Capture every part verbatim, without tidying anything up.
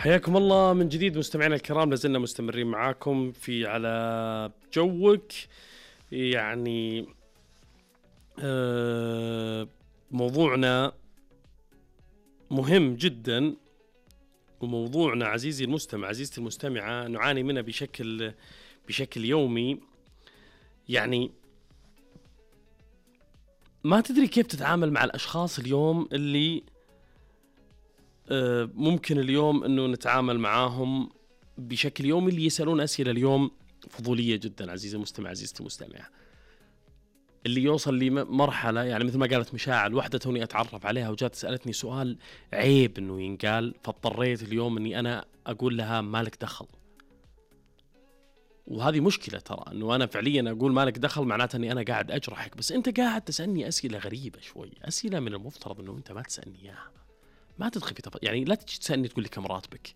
حياكم الله من جديد مستمعينا الكرام، لازلنا مستمرين معاكم في على جوك. يعني آه موضوعنا مهم جدا، وموضوعنا عزيزي المستمع عزيزتي المستمعة نعاني منه بشكل بشكل يومي. يعني ما تدري كيف تتعامل مع الأشخاص اليوم اللي ممكن اليوم أنه نتعامل معاهم بشكل يومي، اللي يسألون أسئلة اليوم فضولية جدا عزيزي المستمع عزيزتي المستمعة، اللي يوصل لي مرحلة يعني مثل ما قالت مشاعل، واحدة توني أتعرف عليها وجات سألتني سؤال عيب أنه ينقال، فاضطريت اليوم أني أنا أقول لها مالك دخل. وهذه مشكلة ترى، أنه أنا فعليا أقول مالك دخل معناته أني أنا قاعد أجرحك، بس أنت قاعد تسألني أسئلة غريبة شوي، أسئلة من المفترض أنه أنت ما تسألني إياها، ما تدخل في تفاصيل. يعني لا تجي تسألني تقول لي كم راتبك،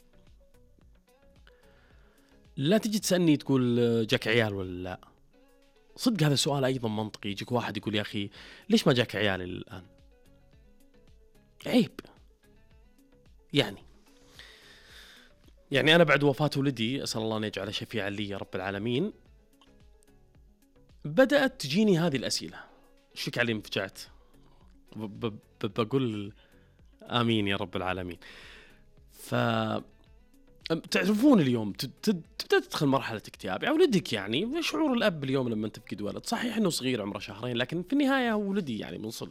لا تجي تسألني تقول جاك عيال ولا لا. صدق هذا السؤال أيضا منطقي، يجيك واحد يقول يا أخي ليش ما جاك عيال الآن؟ عيب. يعني يعني أنا بعد وفاة ولدي أسأل الله أن يجعله شفيعا لي يا رب العالمين، بدأت تجيني هذه الأسئلة. شك علي مفجعت، بقول آمين يا رب العالمين. ف تعرفون اليوم تبدأ تدخل مرحلة اكتئاب، يعني ولدك، يعني شعور الأب اليوم لما تفقد ولد، صحيح إنه صغير عمره شهرين، لكن في النهاية هو ولدي يعني من صلب.